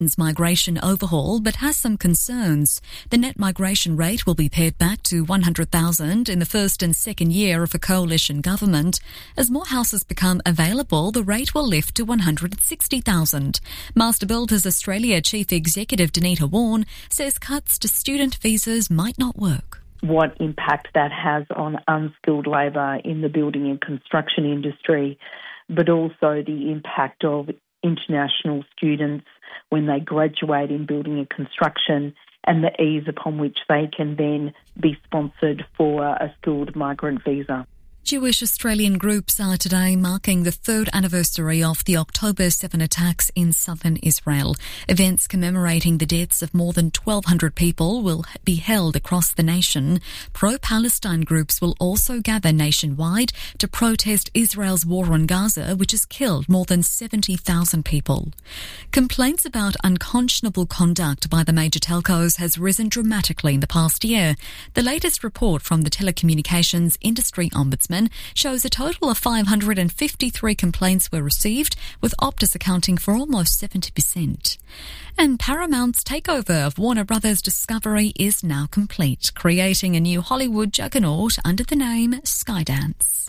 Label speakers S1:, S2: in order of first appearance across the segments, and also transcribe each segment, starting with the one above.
S1: migration overhaul, but has some concerns. The net migration rate will be pared back to 100,000 in the first and second year of a coalition government. As more houses become available, the rate will lift to 160,000. Master Builders Australia Chief Executive Danita Warren says cuts to student visas might not work.
S2: What impact that has on unskilled labour in the building and construction industry, but also the impact of international students when they graduate in building and construction, and the ease upon which they can then be sponsored for a skilled migrant visa.
S1: Jewish Australian groups are today marking the third anniversary of the October 7 attacks in southern Israel. Events commemorating the deaths of more than 1,200 people will be held across the nation. Pro-Palestine groups will also gather nationwide to protest Israel's war on Gaza, which has killed more than 70,000 people. Complaints about unconscionable conduct by the major telcos has risen dramatically in the past year. The latest report from the Telecommunications Industry Ombudsman shows a total of 553 complaints were received, with Optus accounting for almost 70%. And Paramount's takeover of Warner Brothers Discovery is now complete, creating a new Hollywood juggernaut under the name Skydance.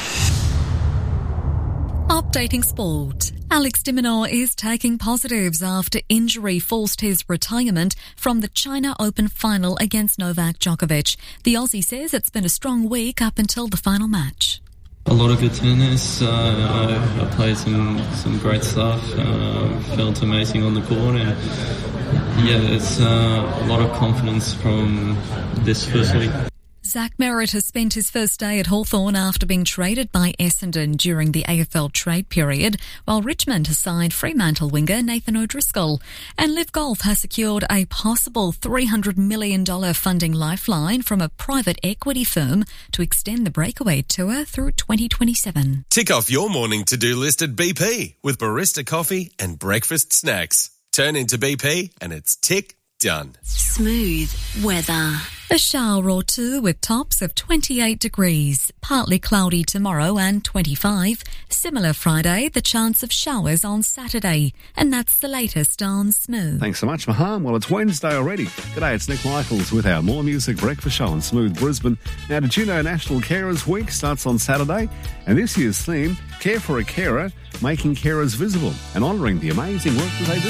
S1: Updating sport. Alex de Minaur is taking positives after injury forced his retirement from the China Open final against Novak Djokovic. The Aussie says it's been a strong week up until the final match.
S3: A lot of good tennis. I played some great stuff. Felt amazing on the court, and it's a lot of confidence from this first week.
S1: Zach Merritt has spent his first day at Hawthorn after being traded by Essendon during the AFL trade period, while Richmond has signed Fremantle winger Nathan O'Driscoll. And Live Golf has secured a possible $300 million funding lifeline from a private equity firm to extend the Breakaway Tour through 2027.
S4: Tick off your morning to-do list at BP with barista coffee and breakfast snacks. Turn into BP and it's tick done.
S5: Smooth weather.
S1: A shower or two with tops of 28 degrees. Partly cloudy tomorrow and 25. Similar Friday, the chance of showers on Saturday. And that's the latest on Smooth.
S6: Thanks so much, Maham. Well, it's Wednesday already. G'day, it's Nick Michaels with our More Music Breakfast Show on Smooth Brisbane. Now, did you know National Carers Week starts on Saturday? And this year's theme, Care for a Carer, making carers visible and honouring the amazing work that they do.